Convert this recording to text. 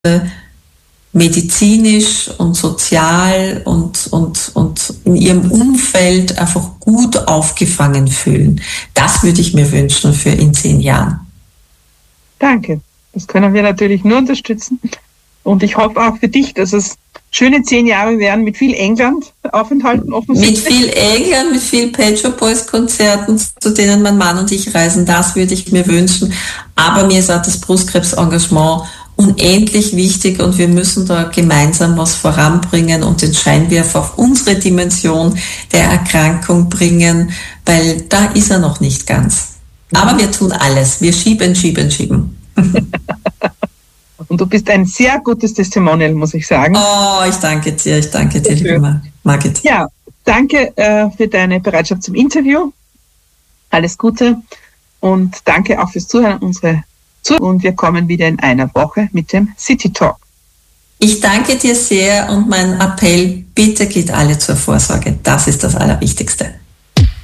medizinisch und sozial und in ihrem Umfeld einfach gut aufgefangen fühlen. Das würde ich mir wünschen für in 10 Jahren. Danke. Das können wir natürlich nur unterstützen. Und ich hoffe auch für dich, dass es schöne 10 Jahre werden mit viel England-Aufenthalten offensichtlich. Mit viel England, mit viel Pet Shop Boys Konzerten, zu denen mein Mann und ich reisen. Das würde ich mir wünschen. Aber mir ist auch das Brustkrebsengagement unendlich wichtig und wir müssen da gemeinsam was voranbringen und den Scheinwerfer auf unsere Dimension der Erkrankung bringen, weil da ist er noch nicht ganz. Aber wir tun alles. Wir schieben. Und du bist ein sehr gutes Testimonial, muss ich sagen. Oh, ich danke dir, liebe Margit. Ja, danke für deine Bereitschaft zum Interview. Alles Gute und danke auch fürs Zuhören und wir kommen wieder in einer Woche mit dem City Talk. Ich danke dir sehr und mein Appell, bitte geht alle zur Vorsorge. Das ist das Allerwichtigste.